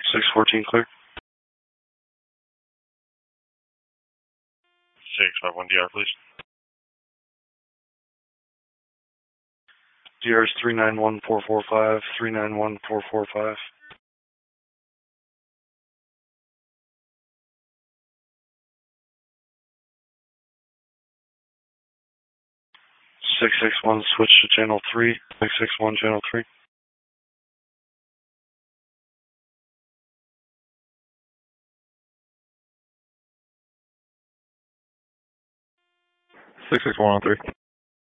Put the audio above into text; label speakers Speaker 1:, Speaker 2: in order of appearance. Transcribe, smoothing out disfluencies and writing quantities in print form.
Speaker 1: 614 clear.
Speaker 2: 651 DR, please.
Speaker 1: DR is 391445, 391445. 661, switch to channel 3. 661, channel 3.
Speaker 3: 661 on 3.